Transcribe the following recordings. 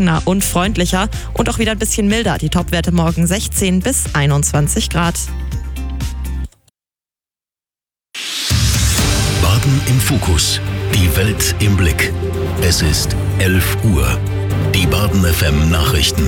trockener und freundlicher und auch wieder ein bisschen milder. Die Topwerte morgen 16 bis 21 Grad. Baden im Fokus. Die Welt im Blick. Es ist 11 Uhr. Die Baden FM Nachrichten.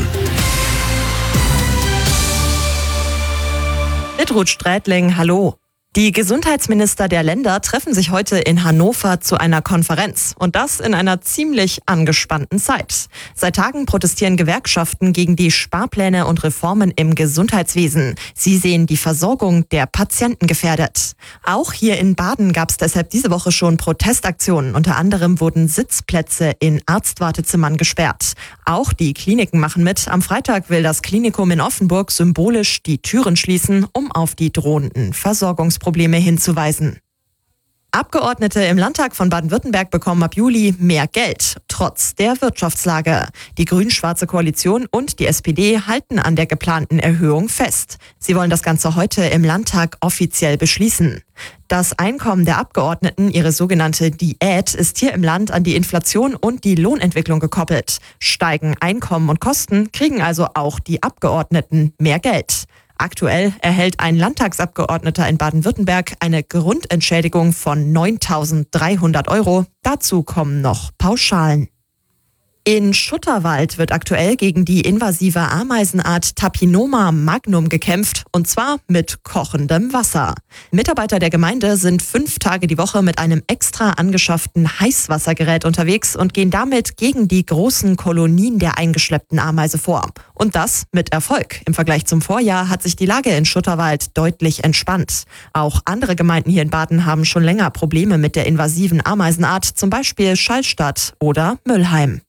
Mit Ruth Strätling, hallo. Die Gesundheitsminister der Länder treffen sich heute in Hannover zu einer Konferenz. Und das in einer ziemlich angespannten Zeit. Seit Tagen protestieren Gewerkschaften gegen die Sparpläne und Reformen im Gesundheitswesen. Sie sehen die Versorgung der Patienten gefährdet. Auch hier in Baden gab es deshalb diese Woche schon Protestaktionen. Unter anderem wurden Sitzplätze in Arztwartezimmern gesperrt. Auch die Kliniken machen mit. Am Freitag will das Klinikum in Offenburg symbolisch die Türen schließen, um auf die drohenden Versorgungsprobleme hinzuweisen. Abgeordnete im Landtag von Baden-Württemberg bekommen ab Juli mehr Geld, trotz der Wirtschaftslage. Die grün-schwarze Koalition und die SPD halten an der geplanten Erhöhung fest. Sie wollen das Ganze heute im Landtag offiziell beschließen. Das Einkommen der Abgeordneten, ihre sogenannte Diät, ist hier im Land an die Inflation und die Lohnentwicklung gekoppelt. Steigen Einkommen und Kosten, kriegen also auch die Abgeordneten mehr Geld. Aktuell erhält ein Landtagsabgeordneter in Baden-Württemberg eine Grundentschädigung von 9.300 €. Dazu kommen noch Pauschalen. In Schutterwald wird aktuell gegen die invasive Ameisenart Tapinoma magnum gekämpft, und zwar mit kochendem Wasser. Mitarbeiter der Gemeinde sind 5 Tage die Woche mit einem extra angeschafften Heißwassergerät unterwegs und gehen damit gegen die großen Kolonien der eingeschleppten Ameise vor. Und das mit Erfolg. Im Vergleich zum Vorjahr hat sich die Lage in Schutterwald deutlich entspannt. Auch andere Gemeinden hier in Baden haben schon länger Probleme mit der invasiven Ameisenart, zum Beispiel Schallstadt oder Müllheim.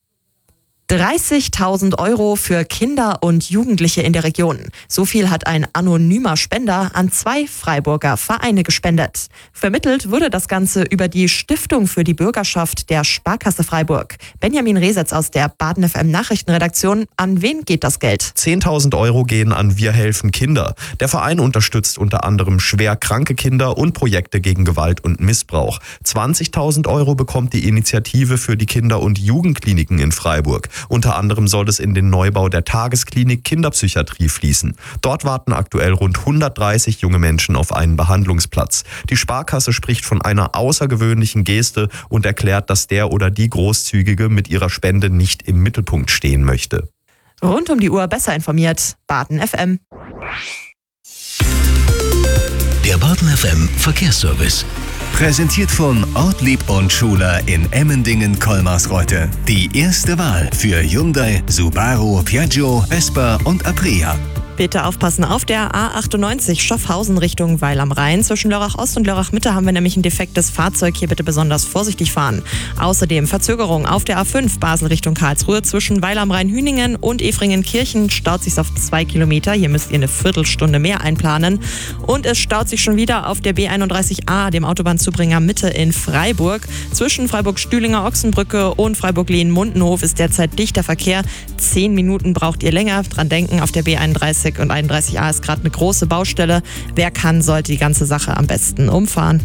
30.000 € für Kinder und Jugendliche in der Region. So viel hat ein anonymer Spender an 2 Freiburger Vereine gespendet. Vermittelt wurde das Ganze über die Stiftung für die Bürgerschaft der Sparkasse Freiburg. Benjamin Resetz aus der Baden FM Nachrichtenredaktion. An wen geht das Geld? 10.000 € gehen an Wir helfen Kinder. Der Verein unterstützt unter anderem schwer kranke Kinder und Projekte gegen Gewalt und Missbrauch. 20.000 € bekommt die Initiative für die Kinder- und Jugendkliniken in Freiburg. Unter anderem soll es in den Neubau der Tagesklinik Kinderpsychiatrie fließen. Dort warten aktuell rund 130 junge Menschen auf einen Behandlungsplatz. Die Sparkasse spricht von einer außergewöhnlichen Geste und erklärt, dass der oder die Großzügige mit ihrer Spende nicht im Mittelpunkt stehen möchte. Rund um die Uhr besser informiert. Baden FM. Der Baden FM Verkehrsservice. Präsentiert von Ortlieb und Schuler in Emmendingen-Kolmarsreuth. Die erste Wahl für Hyundai, Subaru, Piaggio, Vespa und Aprilia. Bitte aufpassen, auf der A98 Schaffhausen Richtung Weil am Rhein. Zwischen Lörrach Ost und Lörrach Mitte haben wir nämlich ein defektes Fahrzeug. Hier bitte besonders vorsichtig fahren. Außerdem Verzögerung auf der A5 Basel Richtung Karlsruhe. Zwischen Weil am Rhein Hüningen und Efringen-Kirchen staut sich auf 2 Kilometer. Hier müsst ihr eine Viertelstunde mehr einplanen. Und es staut sich schon wieder auf der B31A, dem Autobahnzubringer Mitte in Freiburg. Zwischen Freiburg-Stühlinger-Ochsenbrücke und Freiburg-Lehn-Mundenhof ist derzeit dichter Verkehr. 10 Minuten braucht ihr länger. Dran denken, auf der B31 und 31a ist gerade eine große Baustelle. Wer kann, sollte die ganze Sache am besten umfahren.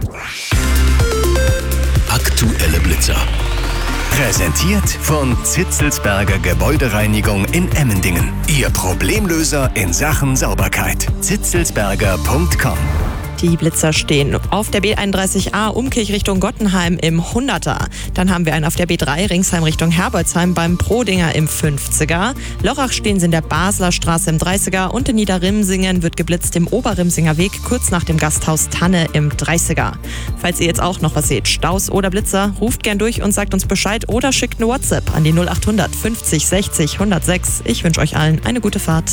Aktuelle Blitzer. Präsentiert von Zitzelsberger Gebäudereinigung in Emmendingen. Ihr Problemlöser in Sachen Sauberkeit. zitzelsberger.com. Die Blitzer stehen auf der B31a Umkirch Richtung Gottenheim im 100er. Dann haben wir einen auf der B3 Ringsheim Richtung Herbolzheim beim Prodinger im 50er. Lörrach stehen sie in der Basler Straße im 30er und in Niederrimsingen wird geblitzt im Oberrimsinger Weg kurz nach dem Gasthaus Tanne im 30er. Falls ihr jetzt auch noch was seht, Staus oder Blitzer, ruft gern durch und sagt uns Bescheid oder schickt eine WhatsApp an die 0800 50 60 106. Ich wünsche euch allen eine gute Fahrt.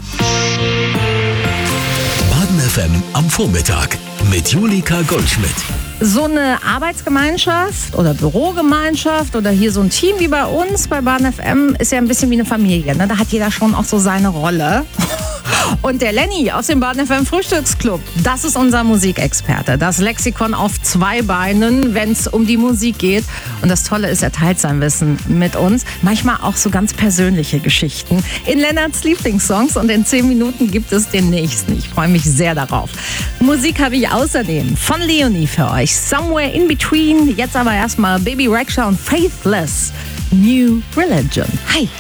Baden FM am Vormittag mit Julika Goldschmidt. So eine Arbeitsgemeinschaft oder Bürogemeinschaft oder hier so ein Team wie bei uns bei Baden FM ist ja ein bisschen wie eine Familie. Ne? Da hat jeder schon auch so seine Rolle. Und der Lenny aus dem Baden FM Frühstücksclub, das ist unser Musikexperte. Das Lexikon auf 2 Beinen, wenn es um die Musik geht. Und das Tolle ist, er teilt sein Wissen mit uns. Manchmal auch so ganz persönliche Geschichten in Lennarts Lieblingssongs. Und in 10 Minuten gibt es den nächsten. Ich freue mich sehr darauf. Musik habe ich außerdem von Leonie für euch. Somewhere in Between. Jetzt aber erstmal Baby Rexha und Faithless. New Religion. Hi.